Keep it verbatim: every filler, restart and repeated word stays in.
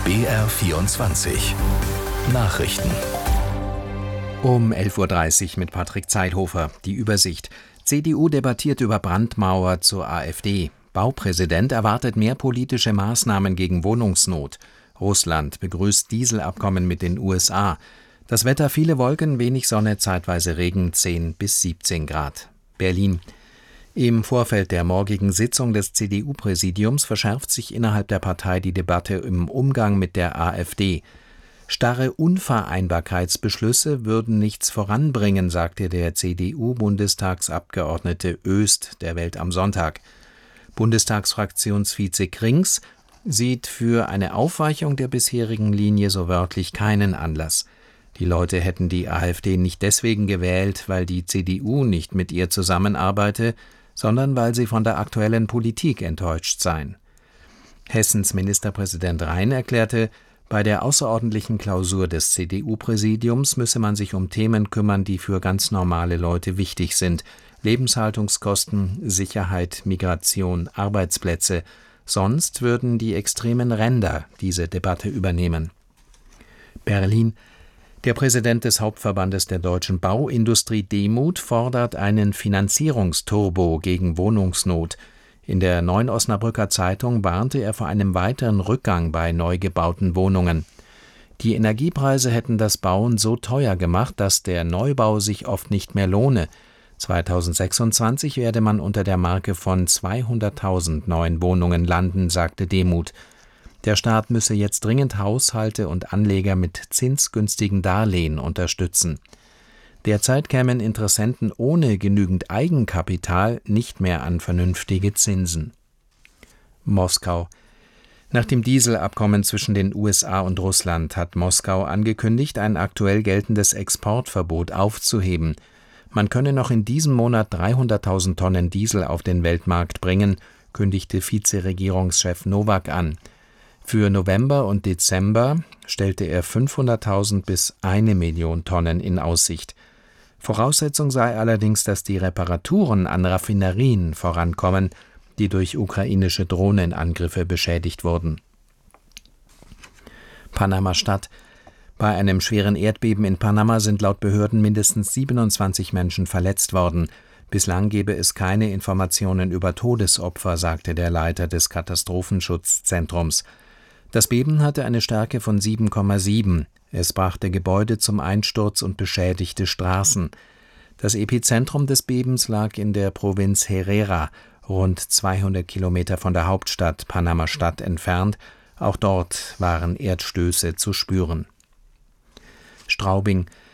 B R vierundzwanzig Nachrichten. Um elf Uhr dreißig mit Patrick Zeithofer. Die Übersicht. C D U debattiert über Brandmauer zur AfD. Baupräsident erwartet mehr politische Maßnahmen gegen Wohnungsnot. Russland begrüßt Dieselabkommen mit den U S A. Das Wetter: viele Wolken, wenig Sonne, zeitweise Regen, zehn bis siebzehn Grad. Berlin. Im Vorfeld der morgigen Sitzung des C D U-Präsidiums verschärft sich innerhalb der Partei die Debatte im Umgang mit der AfD. Starre Unvereinbarkeitsbeschlüsse würden nichts voranbringen, sagte der C D U-Bundestagsabgeordnete Oest der Welt am Sonntag. Bundestagsfraktionsvize Krings sieht für eine Aufweichung der bisherigen Linie so wörtlich keinen Anlass. Die Leute hätten die AfD nicht deswegen gewählt, weil die C D U nicht mit ihr zusammenarbeite, sondern weil sie von der aktuellen Politik enttäuscht seien. Hessens Ministerpräsident Rhein erklärte, bei der außerordentlichen Klausur des C D U-Präsidiums müsse man sich um Themen kümmern, die für ganz normale Leute wichtig sind: Lebenshaltungskosten, Sicherheit, Migration, Arbeitsplätze. Sonst würden die extremen Ränder diese Debatte übernehmen. Berlin. Der Präsident des Hauptverbandes der deutschen Bauindustrie Demuth fordert einen Finanzierungsturbo gegen Wohnungsnot. In der Neuen Osnabrücker Zeitung warnte er vor einem weiteren Rückgang bei neu gebauten Wohnungen. Die Energiepreise hätten das Bauen so teuer gemacht, dass der Neubau sich oft nicht mehr lohne. zweitausendsechsundzwanzig werde man unter der Marke von zweihunderttausend neuen Wohnungen landen, sagte Demuth. Der Staat müsse jetzt dringend Haushalte und Anleger mit zinsgünstigen Darlehen unterstützen. Derzeit kämen Interessenten ohne genügend Eigenkapital nicht mehr an vernünftige Zinsen. Moskau. Nach dem Dieselabkommen zwischen den U S A und Russland hat Moskau angekündigt, ein aktuell geltendes Exportverbot aufzuheben. Man könne noch in diesem Monat dreihunderttausend Tonnen Diesel auf den Weltmarkt bringen, kündigte Vizeregierungschef Nowak an. Für November und Dezember stellte er fünfhunderttausend bis eine Million Tonnen in Aussicht. Voraussetzung sei allerdings, dass die Reparaturen an Raffinerien vorankommen, die durch ukrainische Drohnenangriffe beschädigt wurden. Panama-Stadt. Bei einem schweren Erdbeben in Panama sind laut Behörden mindestens siebenundzwanzig Menschen verletzt worden. Bislang gebe es keine Informationen über Todesopfer, sagte der Leiter des Katastrophenschutzzentrums. Das Beben hatte eine Stärke von sieben Komma sieben. Es brachte Gebäude zum Einsturz und beschädigte Straßen. Das Epizentrum des Bebens lag in der Provinz Herrera, rund zweihundert Kilometer von der Hauptstadt Panama-Stadt entfernt. Auch dort waren Erdstöße zu spüren. Straubing.